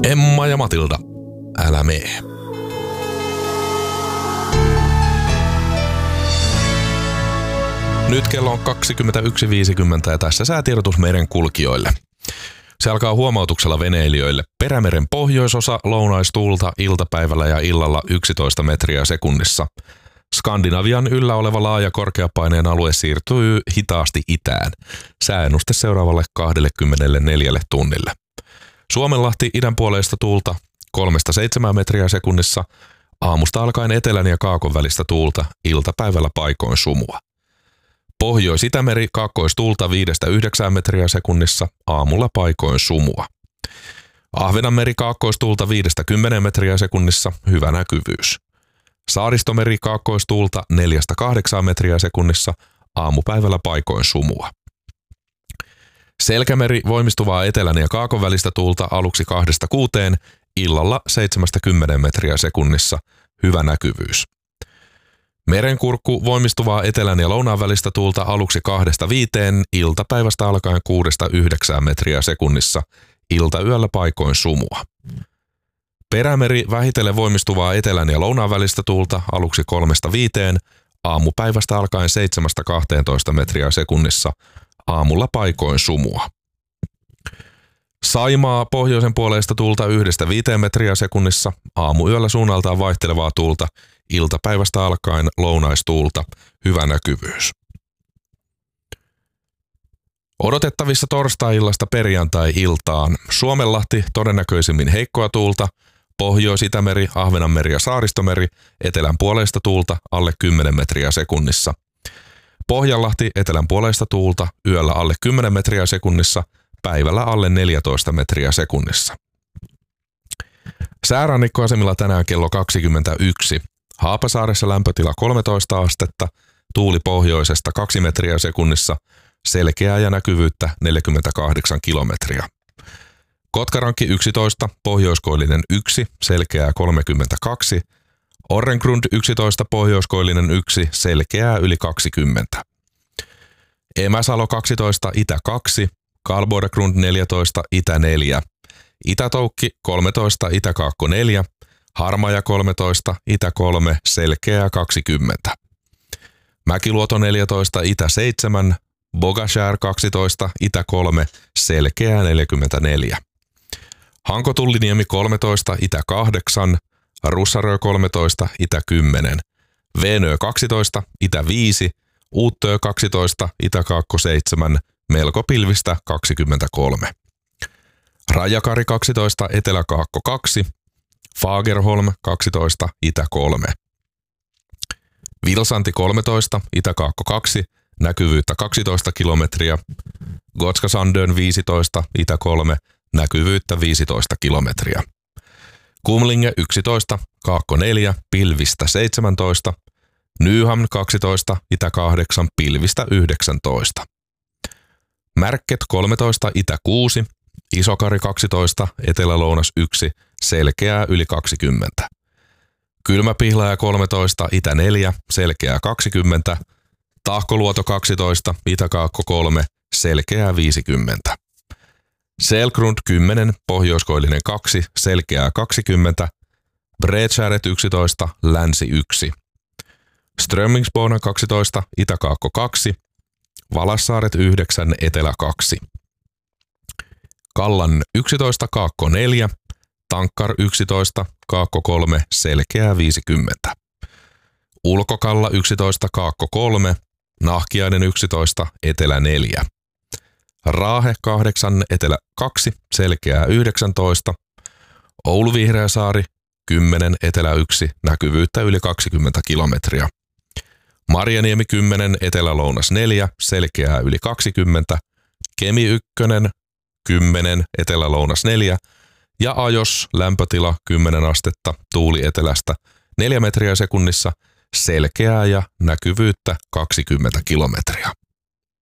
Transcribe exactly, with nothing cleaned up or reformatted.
Emma ja Matilda, älä mee. Nyt kello on kaksikymmentäyksi viisikymmentä ja tässä säätiedotus meren kulkijoille. Se alkaa huomautuksella veneilijöille. Perämeren pohjoisosa lounaistuulta iltapäivällä ja illalla yksitoista metriä sekunnissa. Skandinavian yllä oleva laaja korkeapaineen alue siirtyy hitaasti itään. Sääennuste seuraavalle kaksikymmentäneljä tunnille. Suomenlahti idän puoleista tuulta kolmesta seitsemään metriä sekunnissa. Aamusta alkaen etelän ja kaakon välistä tuulta, iltapäivällä paikoin sumua. Pohjois-Itämeri kaakkoistuulta viidestä yhdeksään metriä sekunnissa, aamulla paikoin sumua. Ahvenanmeri kaakkoistuulta viidestä kymmeneen metriä sekunnissa, hyvä näkyvyys. Saaristomeri kaakkoistuulta neljästä kahdeksaan metriä sekunnissa, aamupäivällä paikoin sumua. Selkämeri voimistuvaa etelän ja kaakon välistä tuulta aluksi kahdesta kuuteen, illalla seitsemästä kymmeneen metriä sekunnissa, hyvä näkyvyys. Merenkurkku voimistuvaa etelän ja lounaan välistä tuulta aluksi kahdesta viiteen, iltapäivästä alkaen kuudesta yhdeksään metriä sekunnissa, iltayöllä paikoin sumua. Perämeri vähitellen voimistuvaa etelän ja lounaan välistä tuulta aluksi kolmesta viiteen, aamupäivästä alkaen seitsemästä kahteentoista metriä sekunnissa, aamulla paikoin sumua. Saimaa pohjoisen puoleista tuulta yhdestä viiteen metriä sekunnissa, aamuyöllä suunnaltaan vaihtelevaa tuulta, iltapäivästä alkaen lounaistuulta, hyvä näkyvyys. Odotettavissa torstai-illasta perjantai-iltaan Suomenlahti todennäköisimmin heikkoa tuulta, Pohjois-Itämeri, Ahvenanmeri ja Saaristomeri etelän puoleista tuulta alle kymmenen metriä sekunnissa. Pohjanlahti etelän puoleista tuulta yöllä alle kymmenen metriä sekunnissa, päivällä alle neljätoista metriä sekunnissa. Säärannikkoasemilla tänään kello kaksikymmentäyksi. Haapasaaressa lämpötila kolmetoista astetta, tuuli pohjoisesta kaksi metriä sekunnissa, selkeää ja näkyvyyttä neljäkymmentäkahdeksan kilometriä. Kotkarankki yksitoista, pohjoiskoillinen yksi, selkeää kolmekymmentäkaksi. Orrengrund yksitoista, pohjoiskoillinen yksi, selkeää yli kaksikymmentä. Emäsalo kaksitoista, itä kaksi, Karlborgrund neljätoista, itä neljä. Itätoukki kolmetoista, itäkaakko neljä. Harmaja kolmetoista, itä kolme, selkeää kaksikymmentä. Mäkiluoto neljätoista, itä seitsemän. Bogashär kaksitoista, itä kolme, selkeää neljäkymmentäneljä. Hankotulliniemi kolmetoista, itä kahdeksan. Russarö kolmetoista, itä kymmenen. Venö kaksitoista, itä viisi. Uuttöö kaksitoista, itäkaakko seitsemän. Melko pilvistä kaksikymmentäkolme. Rajakari kaksitoista, eteläkaakko kaksi. Fagerholm kaksitoista, itä kolme. Vilsanti kolmetoista, itäkaakko kaksi, näkyvyyttä kaksitoista kilometriä. Gotska Sandön viisitoista, itä kolme, näkyvyyttä viisitoista kilometriä. Kumlinge yksitoista, kaakko neljä, pilvistä seitsemäntoista. Nyhamn kaksitoista, itä kahdeksan, pilvistä yhdeksäntoista. Märket kolmetoista, itä kuusi. Isokari kaksitoista, etelä-lounas yksi, selkeää yli kaksikymmentä. Kylmäpihlaja kolmetoista, itä neljä, selkeää kaksikymmentä. Tahkoluoto kaksitoista, itäkaakko kolme, selkeää viisikymmentä. Selgrund kymmenen, pohjoiskoillinen kaksi, selkeää kaksikymmentä. Bredskäret yksitoista, länsi yksi. Strömmingsbona kaksitoista, itäkaakko kaksi. Valassaaret yhdeksän, etelä kaksi. Kallan yksitoista, kaakko neljä. Tankkar yksitoista, kaakko kolme, selkeää viisikymmentä. Ulkokalla yksitoista, kaakko kolme. Nahkiainen yksitoista, etelä neljä. Raahe kahdeksan, etelä kaksi, selkeää yhdeksäntoista. Oulu Vihreäsaari kymmenen, etelä yksi, näkyvyyttä yli kaksikymmentä kilometriä. Marjaniemi kymmenen, etelä-lounas neljä, selkeää yli kaksikymmentä. Kemi yksi kymmenen, etelä-lounas neljä. Ja Ajos lämpötila kymmenen astetta, tuuli etelästä neljä metriä sekunnissa, selkeää ja näkyvyyttä kaksikymmentä kilometriä.